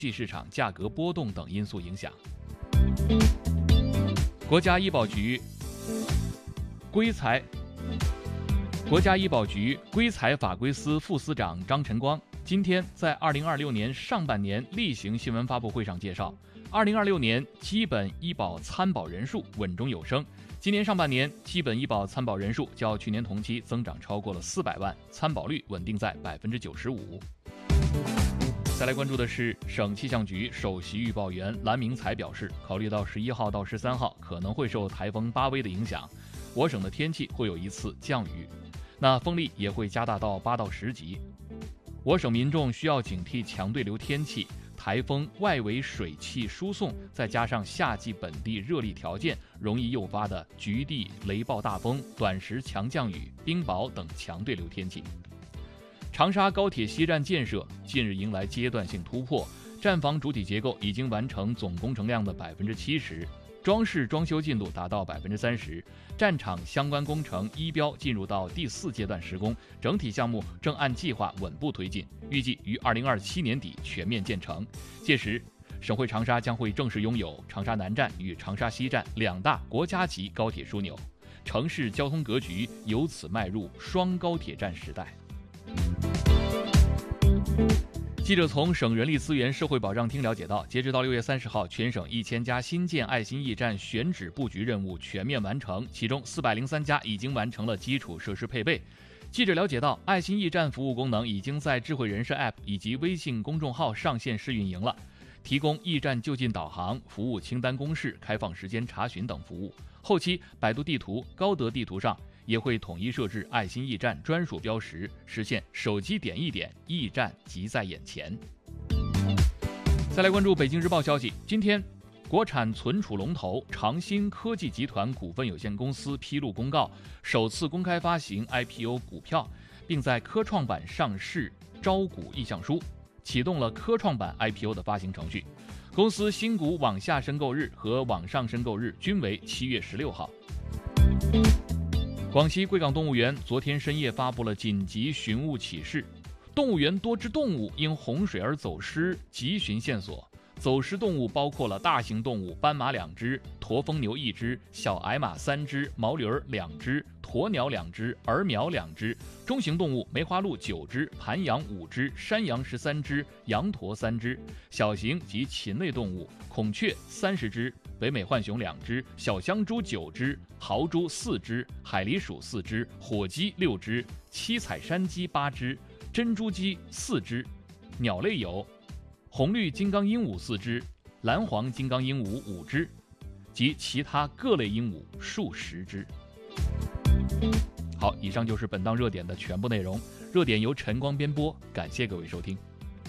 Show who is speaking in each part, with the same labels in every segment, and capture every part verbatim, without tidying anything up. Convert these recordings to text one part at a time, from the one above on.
Speaker 1: 际市场价格波动等因素影响。国家医保局规财国家医保局规财法规司副司长张晨光今天在二零二六年上半年例行新闻发布会上介绍，二零二六年基本医保参保人数稳中有升，今年上半年基本医保参保人数较去年同期增长超过了四百万，参保率稳定在百分之九十五。再来关注的是，省气象局首席预报员蓝明才表示，考虑到十一号到十三号可能会受台风巴威的影响，我省的天气会有一次降雨，那风力也会加大到八到十级。我省民众需要警惕强对流天气、台风外围水汽输送，再加上夏季本地热力条件，容易诱发的局地雷暴大风、短时强降雨、冰雹等强对流天气。长沙高铁西站建设近日迎来阶段性突破，站房主体结构已经完成总工程量的百分之七十，装饰装修进度达到百分之三十，站场相关工程一标进入到第四阶段施工，整体项目正按计划稳步推进，预计于二零二七年底全面建成。届时，省会长沙将会正式拥有长沙南站与长沙西站两大国家级高铁枢纽，城市交通格局由此迈入双高铁站时代。记者从省人力资源社会保障厅了解到，截止到六月三十号，全省一千家新建爱心驿站选址布局任务全面完成，其中四百零三家已经完成了基础设施配备。记者了解到，爱心驿站服务功能已经在智慧人社 App 以及微信公众号上线试运营了，提供驿站就近导航、服务清单公示、开放时间查询等服务。后期百度地图、高德地图上也会统一设置爱心驿站专属标识，实现手机点一点，驿站即在眼前。再来关注北京日报消息，今天国产存储龙头长鑫科技集团股份有限公司披露公告，首次公开发行 I P O 股票，并在科创板上市招股意向书，启动了科创板 I P O 的发行程序。公司新股网下申购日和网上申购日均为七月十六号。广西贵港动物园昨天深夜发布了紧急寻物启事，动物园多只动物因洪水而走失，急寻线索。走失动物包括了大型动物斑马两只、驼峰牛一只、小矮马三只、毛驴儿两只、鸵鸟两只、儿苗两只；中型动物梅花鹿九只、盘羊五只、山羊十三只、羊驼三只；小型及禽类动物孔雀三十只、北美浣熊两只、小香猪九只、豪猪四只、海狸鼠四只、火鸡六只、七彩山鸡八只、珍珠鸡四只。鸟类有红绿金刚鹦鹉四只、蓝黄金刚鹦鹉五只，及其他各类鹦鹉数十只。好，以上就是本档热点的全部内容。热点由晨光编播，感谢各位收听。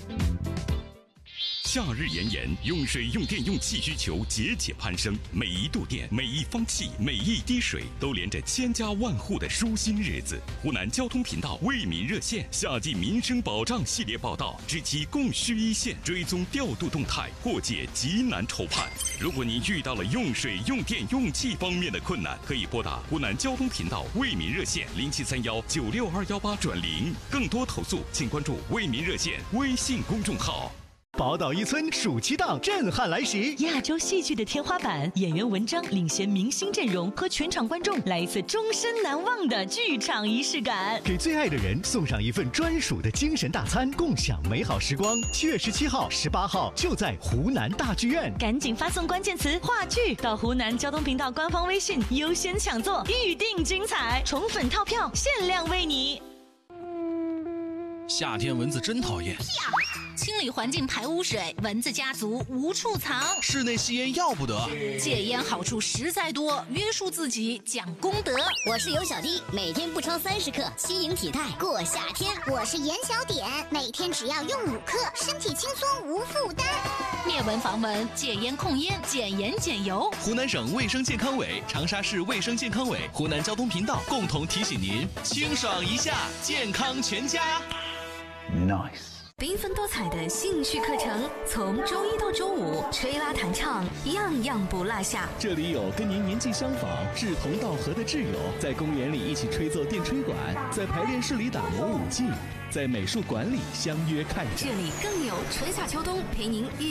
Speaker 2: 夏日炎炎，用水、用电、用气需求节节攀升，每一度电、每一方气、每一滴水，都连着千家万户的舒心日子。湖南交通频道为民热线夏季民生保障系列报道，知其供需一线，追踪调度动态，破解急难愁盼。如果你遇到了用水、用电、用气方面的困难，可以拨打湖南交通频道为民热线零七三幺九六二幺八转零。更多投诉，请关注为民热线微信公众号。
Speaker 3: 宝岛一村暑期档震撼来袭，
Speaker 4: 亚洲戏剧的天花板，演员文章领衔明星阵容，和全场观众来一次终身难忘的剧场仪式感，
Speaker 3: 给最爱的人送上一份专属的精神大餐，共享美好时光。七月十七号、十八号就在湖南大剧院，
Speaker 4: 赶紧发送关键词“话剧”到湖南交通频道官方微信，优先抢座，预定精彩，宠粉套票限量为你。
Speaker 5: 夏天蚊子真讨厌，
Speaker 6: 清理环境排污水，蚊子家族无处藏。
Speaker 5: 室内吸烟要不得，
Speaker 6: 戒烟好处实在多，约束自己讲功德。
Speaker 7: 我是尤小弟，每天不超三十克，轻盈体态过夏天。
Speaker 8: 我是严小点，每天只要用五克，身体轻松无负担。
Speaker 6: 灭蚊防蚊，戒烟控烟，减盐减油。
Speaker 5: 湖南省卫生健康委、长沙市卫生健康委、湖南交通频道共同提醒您：清爽一下，健康全家。
Speaker 9: Nice。 缤纷多彩的兴趣课程，从周一到周五，吹拉弹唱，样样不落下。
Speaker 10: 这里有跟您年纪相仿、志同道合的挚友，在公园里一起吹奏电吹管，在排练室里打磨舞技，在美术馆里相约看展。
Speaker 9: 这里更有春夏秋冬陪您